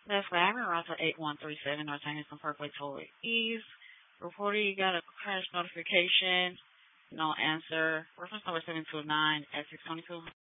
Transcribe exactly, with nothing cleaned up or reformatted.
That's why I'm around to eight one three seven North Henderson Parkway Tollway East. Reporter, you got a crash notification. No answer. Reference number seven two nine at six twenty two.